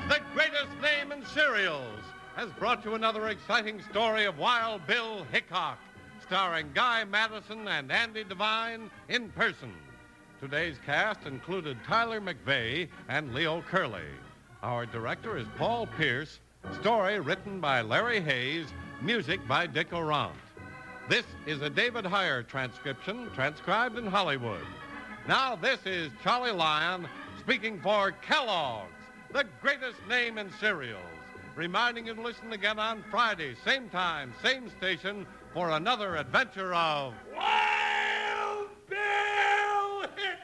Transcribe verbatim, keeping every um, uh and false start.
the greatest name in cereals, has brought you another exciting story of Wild Bill Hickok, starring Guy Madison and Andy Devine in person. Today's cast included Tyler McVeigh and Leo Curley. Our director is Paul Pierce. Story written by Larry Hayes. Music by Dick Orant. This is a David Heyer transcription, transcribed in Hollywood. Now this is Charlie Lyon speaking for Kellogg's, the greatest name in cereals, reminding you to listen again on Friday, same time, same station, for another adventure of